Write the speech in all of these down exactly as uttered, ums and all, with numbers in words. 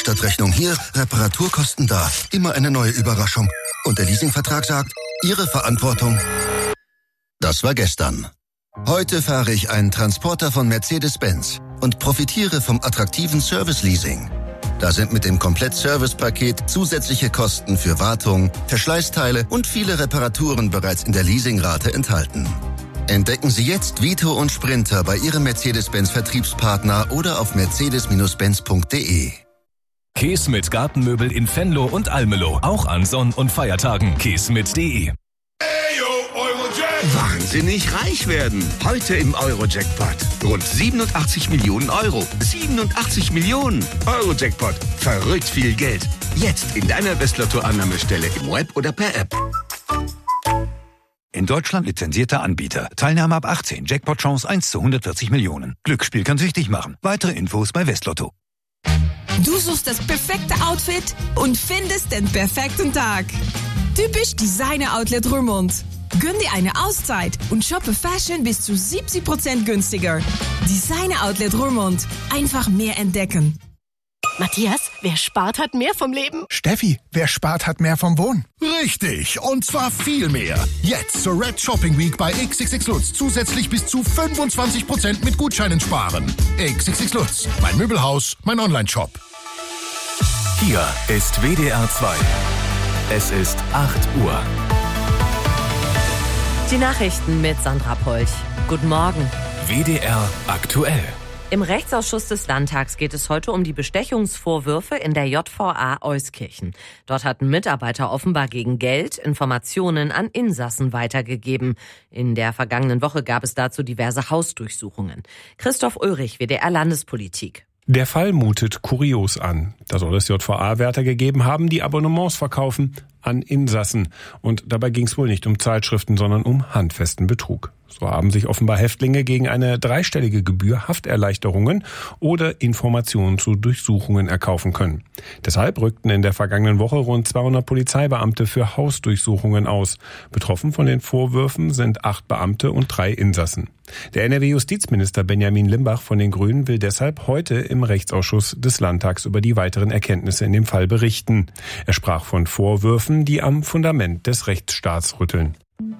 Werkstattrechnung hier, Reparaturkosten da. Immer eine neue Überraschung. Und der Leasingvertrag sagt, Ihre Verantwortung. Das war gestern. Heute fahre ich einen Transporter von Mercedes-Benz und profitiere vom attraktiven Service-Leasing. Da sind mit dem Komplett-Service-Paket zusätzliche Kosten für Wartung, Verschleißteile und viele Reparaturen bereits in der Leasingrate enthalten. Entdecken Sie jetzt Vito und Sprinter bei Ihrem Mercedes-Benz-Vertriebspartner oder auf mercedes Benz punkt de. Käse mit Gartenmöbel in Venlo und Almelo. Auch an Sonn- und Feiertagen. käse mit punkt de. Wahnsinnig reich werden. Heute im Euro-Jackpot. Rund siebenundachtzig Millionen Euro. siebenundachtzig Millionen. Euro-Jackpot. Verrückt viel Geld. Jetzt in deiner Westlotto-Annahmestelle im Web oder per App. In Deutschland lizenzierter Anbieter. Teilnahme ab achtzehn. Jackpot-Chance eins zu hundertvierzig Millionen. Glücksspiel kann süchtig machen. Weitere Infos bei Westlotto. Du suchst das perfekte Outfit und findest den perfekten Tag. Typisch Designer Outlet Roermond. Gönn dir eine Auszeit und shoppe Fashion bis zu siebzig Prozent günstiger. Designer Outlet Roermond. Einfach mehr entdecken. Matthias, wer spart, hat mehr vom Leben. Steffi, wer spart, hat mehr vom Wohnen. Richtig, und zwar viel mehr. Jetzt zur Red Shopping Week bei X X X Lutz zusätzlich bis zu fünfundzwanzig Prozent mit Gutscheinen sparen. X X X Lutz, mein Möbelhaus, mein Online-Shop. Hier ist W D R zwei. Es ist acht Uhr. Die Nachrichten mit Sandra Polch. Guten Morgen. W D R aktuell. Im Rechtsausschuss des Landtags geht es heute um die Bestechungsvorwürfe in der J V A Euskirchen. Dort hatten Mitarbeiter offenbar gegen Geld Informationen an Insassen weitergegeben. In der vergangenen Woche gab es dazu diverse Hausdurchsuchungen. Christoph Ulrich, W D R Landespolitik. Der Fall mutet kurios an. Da soll es J V A-Wärter gegeben haben, die Abonnements verkaufen an Insassen. Und dabei ging es wohl nicht um Zeitschriften, sondern um handfesten Betrug. So haben sich offenbar Häftlinge gegen eine dreistellige Gebühr Hafterleichterungen oder Informationen zu Durchsuchungen erkaufen können. Deshalb rückten in der vergangenen Woche rund zweihundert Polizeibeamte für Hausdurchsuchungen aus. Betroffen von den Vorwürfen sind acht Beamte und drei Insassen. Der N R W-Justizminister Benjamin Limbach von den Grünen will deshalb heute im Rechtsausschuss des Landtags über die weiteren Erkenntnisse in dem Fall berichten. Er sprach von Vorwürfen, die am Fundament des Rechtsstaats rütteln.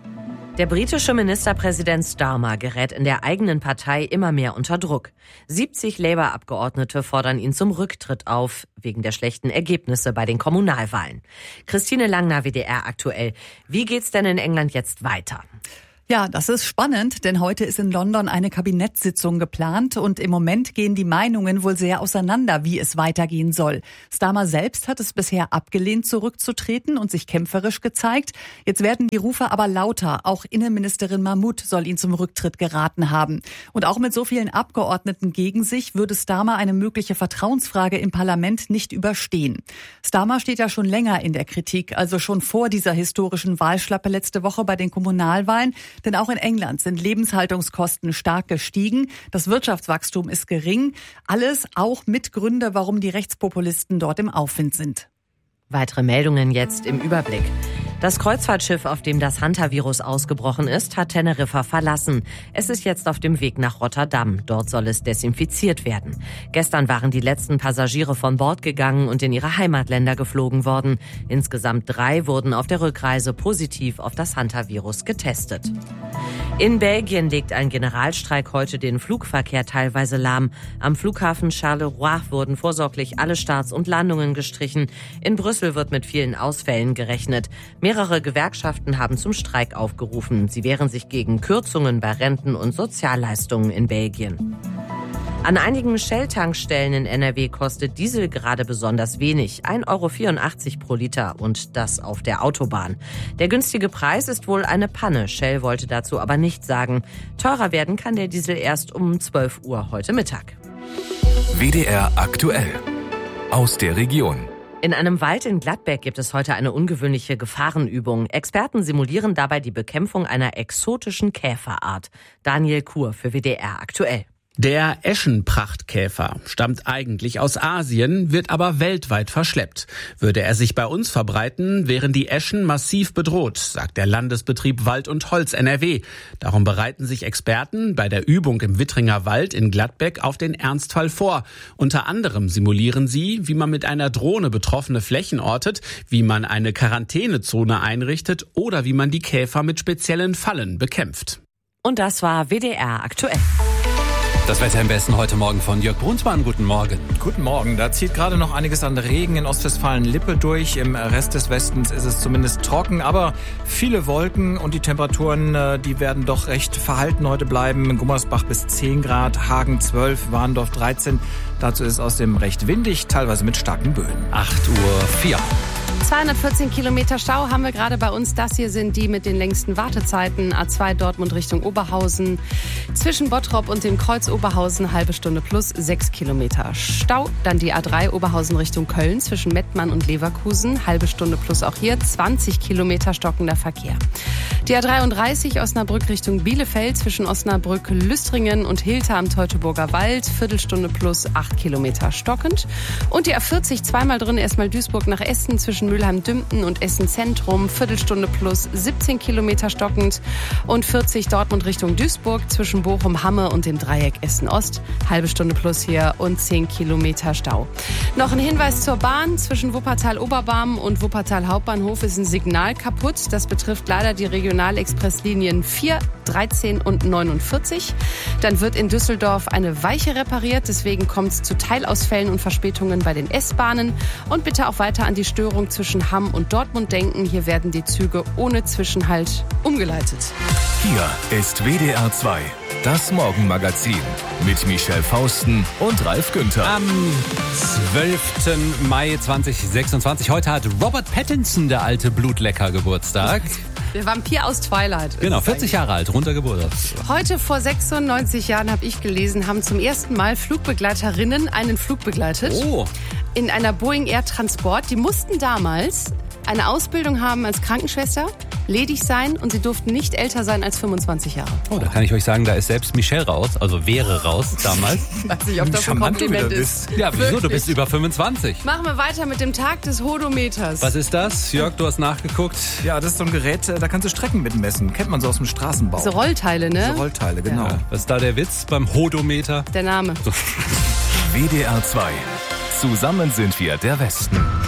Der britische Ministerpräsident Starmer gerät in der eigenen Partei immer mehr unter Druck. siebzig Labour-Abgeordnete fordern ihn zum Rücktritt auf, wegen der schlechten Ergebnisse bei den Kommunalwahlen. Christine Langner, W D R aktuell. Wie geht's denn in England jetzt weiter? Ja, das ist spannend, denn heute ist in London eine Kabinettssitzung geplant und im Moment gehen die Meinungen wohl sehr auseinander, wie es weitergehen soll. Starmer selbst hat es bisher abgelehnt, zurückzutreten und sich kämpferisch gezeigt. Jetzt werden die Rufe aber lauter. Auch Innenministerin Mahmood soll ihn zum Rücktritt geraten haben. Und auch mit so vielen Abgeordneten gegen sich würde Starmer eine mögliche Vertrauensfrage im Parlament nicht überstehen. Starmer steht ja schon länger in der Kritik, also schon vor dieser historischen Wahlschlappe letzte Woche bei den Kommunalwahlen. Denn auch in England sind Lebenshaltungskosten stark gestiegen. Das Wirtschaftswachstum ist gering. Alles auch Mitgründe, warum die Rechtspopulisten dort im Aufwind sind. Weitere Meldungen jetzt im Überblick. Das Kreuzfahrtschiff, auf dem das Hantavirus ausgebrochen ist, hat Teneriffa verlassen. Es ist jetzt auf dem Weg nach Rotterdam. Dort soll es desinfiziert werden. Gestern waren die letzten Passagiere von Bord gegangen und in ihre Heimatländer geflogen worden. Insgesamt drei wurden auf der Rückreise positiv auf das Hantavirus getestet. In Belgien legt ein Generalstreik heute den Flugverkehr teilweise lahm. Am Flughafen Charleroi wurden vorsorglich alle Starts und Landungen gestrichen. In Brüssel wird mit vielen Ausfällen gerechnet. Mehrere Gewerkschaften haben zum Streik aufgerufen. Sie wehren sich gegen Kürzungen bei Renten und Sozialleistungen in Belgien. An einigen Shell-Tankstellen in N R W kostet Diesel gerade besonders wenig, ein Euro vierundachtzig pro Liter und das auf der Autobahn. Der günstige Preis ist wohl eine Panne, Shell wollte dazu aber nichts sagen. Teurer werden kann der Diesel erst um zwölf Uhr heute Mittag. W D R aktuell. Aus der Region. In einem Wald in Gladbeck gibt es heute eine ungewöhnliche Gefahrenübung. Experten simulieren dabei die Bekämpfung einer exotischen Käferart. Daniel Kur für W D R aktuell. Der Eschenprachtkäfer stammt eigentlich aus Asien, wird aber weltweit verschleppt. Würde er sich bei uns verbreiten, wären die Eschen massiv bedroht, sagt der Landesbetrieb Wald und Holz N R W. Darum bereiten sich Experten bei der Übung im Wittringer Wald in Gladbeck auf den Ernstfall vor. Unter anderem simulieren sie, wie man mit einer Drohne betroffene Flächen ortet, wie man eine Quarantänezone einrichtet oder wie man die Käfer mit speziellen Fallen bekämpft. Und das war W D R aktuell. Das Wetter im Westen heute Morgen von Jörg Brunsmann. Guten Morgen. Guten Morgen. Da zieht gerade noch einiges an Regen in Ostwestfalen-Lippe durch. Im Rest des Westens ist es zumindest trocken, aber viele Wolken und die Temperaturen, die werden doch recht verhalten heute bleiben. In Gummersbach bis zehn Grad, Hagen zwölf, Warndorf dreizehn. Dazu ist es außerdem recht windig, teilweise mit starken Böen. acht Uhr vier. zweihundertvierzehn Kilometer Stau haben wir gerade bei uns. Das hier sind die mit den längsten Wartezeiten. A zwei Dortmund Richtung Oberhausen. Zwischen Bottrop und dem Kreuz Oberhausen halbe Stunde plus sechs Kilometer Stau. Dann die A drei Oberhausen Richtung Köln zwischen Mettmann und Leverkusen. Halbe Stunde plus auch hier zwanzig Kilometer stockender Verkehr. Die A dreiunddreißig Osnabrück Richtung Bielefeld zwischen Osnabrück, Lüstringen und Hilter am Teutoburger Wald. Viertelstunde plus acht Kilometer stockend. Und die A vierzig zweimal drin, erstmal Duisburg nach Essen zwischen Mülheim-Dümpen und Essen-Zentrum. Viertelstunde plus siebzehn Kilometer stockend. Und vierzig Dortmund Richtung Duisburg zwischen Bochum-Hamme und dem Dreieck Essen-Ost. Halbe Stunde plus hier und zehn Kilometer Stau. Noch ein Hinweis zur Bahn. Zwischen Wuppertal-Oberbarm und Wuppertal-Hauptbahnhof ist ein Signal kaputt. Das betrifft leider die Regionalexpresslinien vier, dreizehn und neunundvierzig. Dann wird in Düsseldorf eine Weiche repariert. Deswegen kommt es zu Teilausfällen und Verspätungen bei den S-Bahnen. Und bitte auch weiter an die Störung zwischen Hamm und Dortmund denken. Hier werden die Züge ohne Zwischenhalt umgeleitet. Hier ist W D R zwei, das Morgenmagazin mit Michelle Fausten und Ralf Günther. Am zwölften Mai zweitausendsechsundzwanzig. Heute hat Robert Pattinson, der alte Blutlecker, Geburtstag. Der Vampir aus Twilight. Genau, vierzig Jahre alt, runder Geburt. Heute vor sechsundneunzig Jahren, habe ich gelesen, haben zum ersten Mal Flugbegleiterinnen einen Flug begleitet. Oh. In einer Boeing Air Transport. Die mussten damals eine Ausbildung haben als Krankenschwester, ledig sein und sie durften nicht älter sein als fünfundzwanzig Jahre. Oh, da kann ich euch sagen, da ist selbst Michelle raus, also wäre raus damals. Weiß nicht, ob das ein Kompliment ist. Ja, wieso? Wirklich? Du bist über fünfundzwanzig. Machen wir weiter mit dem Tag des Hodometers. Was ist das? Jörg, du hast nachgeguckt. Ja, das ist so ein Gerät, da kannst du Strecken mitmessen. Kennt man so aus dem Straßenbau. So Rollteile, ne? So Rollteile, genau. Ja. Was ist da der Witz beim Hodometer? Der Name. W D R zwei. Zusammen sind wir der Westen.